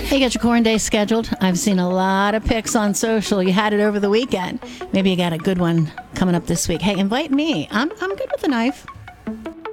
Hey, got your corn day scheduled? I've seen a lot of pics on social. You had it over the weekend. Maybe you got a good one coming up this week. Hey, invite me. I'm good with a knife.